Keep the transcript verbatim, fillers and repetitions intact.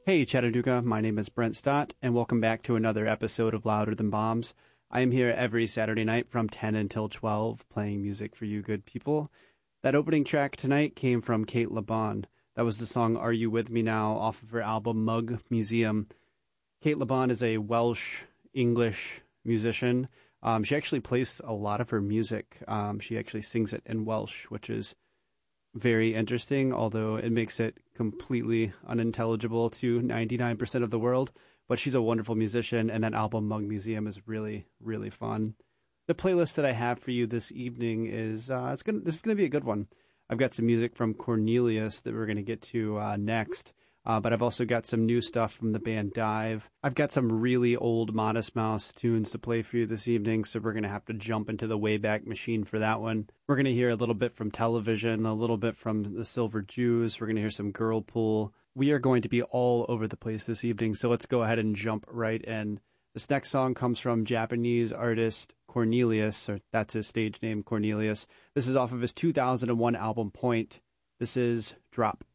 Hey Chattanooga, my name is Brent Stott, and welcome back to another episode of Louder Than Bombs. I am here every Saturday night from ten until twelve, playing music for you good people. That opening track tonight came from Cate Le Bon. That was the song Are You With Me Now off of her album Mug Museum. Cate Le Bon is a Welsh-English musician. Um, she actually plays a lot of her music. Um, she actually sings it in Welsh, which is very interesting, although it makes it completely unintelligible to ninety-nine percent of the world. But she's a wonderful musician, and that album Mug Museum is really, really fun. The playlist that I have for you this evening is uh, it's gonna. This is gonna be a good one. I've got some music from Cornelius that we're gonna get to uh, next. Uh, but I've also got some new stuff from the band Dive. I've got some really old Modest Mouse tunes to play for you this evening, so we're going to have to jump into the Wayback Machine for that one. We're going to hear a little bit from Television, a little bit from the Silver Jews. We're going to hear some Girlpool. We are going to be all over the place this evening, so let's go ahead and jump right in. This next song comes from Japanese artist Cornelius, or that's his stage name, Cornelius. This is off of his two thousand one album Point. This is Drop.